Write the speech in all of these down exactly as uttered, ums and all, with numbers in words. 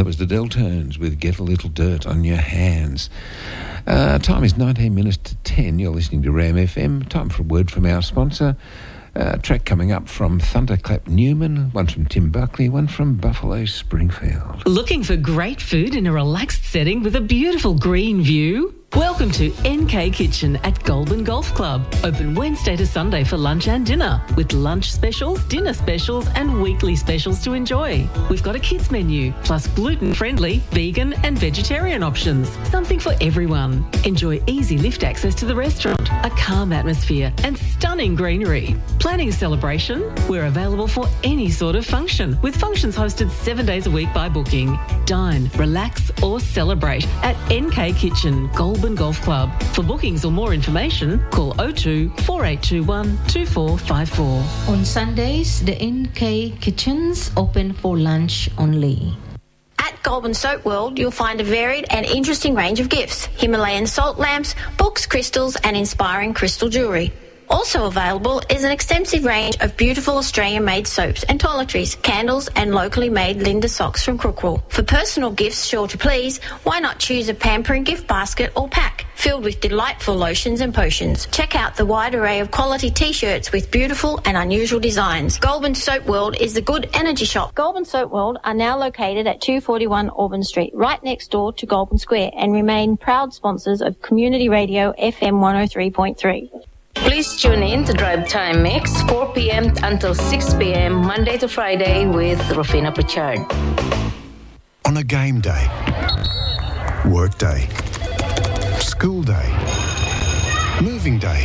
That was the Deltones with Get a Little Dirt on Your Hands. Uh, time is nineteen minutes to ten. You're listening to Ram F M. Time for a word from our sponsor. Uh, track coming up from Thunderclap Newman, one from Tim Buckley, one from Buffalo Springfield. Looking for great food in a relaxed setting with a beautiful green view? Welcome to N K Kitchen at Goulburn Golf Club. Open Wednesday to Sunday for lunch and dinner, with lunch specials, dinner specials and weekly specials to enjoy. We've got a kids menu, plus gluten-friendly, vegan and vegetarian options. Something for everyone. Enjoy easy lift access to the restaurant, a calm atmosphere and stunning greenery. Planning a celebration? We're available for any sort of function, with functions hosted seven days a week by booking. Dine, relax or celebrate at N K Kitchen, Goulburn Golf Club. For bookings or more information, call oh two, four eight two one, two four five four. On Sundays, the N K Kitchens open for lunch only. At Goulburn Soap World, you'll find a varied and interesting range of gifts: Himalayan salt lamps, books, crystals and inspiring crystal jewellery. Also available is an extensive range of beautiful Australian-made soaps and toiletries, candles and locally made Linda socks from Crookwell. For personal gifts sure to please, why not choose a pampering gift basket or pack filled with delightful lotions and potions. Check out the wide array of quality T-shirts with beautiful and unusual designs. Goulburn Soap World is the good energy shop. Goulburn Soap World are now located at two forty-one Auburn Street, right next door to Goulburn Square, and remain proud sponsors of Community Radio F M one oh three point three. Please tune in to Drive Time Mix, four p.m. until six p.m. Monday to Friday with Rufina Pritchard. On a game day, work day, school day, moving day,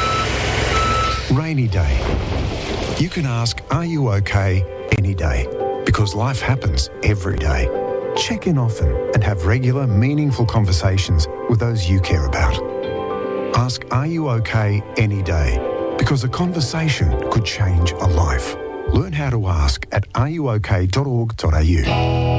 rainy day, you can ask, are you okay, any day? Because life happens every day. Check in often and have regular, meaningful conversations with those you care about. Ask, are you okay, any day? Because a conversation could change a life. Learn how to ask at are you okay dot org dot a u.